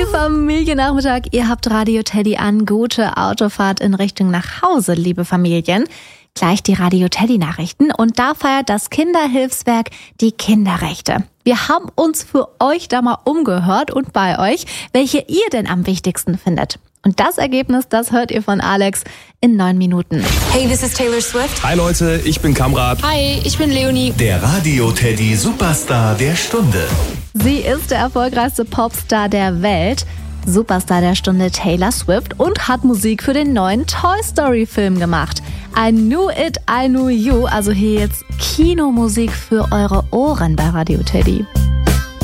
Familiennachmittag. Ihr habt Radio Teddy an. Gute Autofahrt in Richtung nach Hause, liebe Familien. Gleich die Radio Teddy Nachrichten und da feiert das Kinderhilfswerk die Kinderrechte. Wir haben uns für euch da mal umgehört und bei euch, welche ihr denn am wichtigsten findet. Und das Ergebnis, das hört ihr von Alex in 9 Minuten. Hey, this is Taylor Swift. Hi Leute, ich bin Kamrat. Hi, ich bin Leonie. Der Radio Teddy Superstar der Stunde. Sie ist der erfolgreichste Popstar der Welt, Superstar der Stunde Taylor Swift und hat Musik für den neuen Toy Story Film gemacht. I Knew It, I Knew You, also hier jetzt Kinomusik für eure Ohren bei Radio Teddy.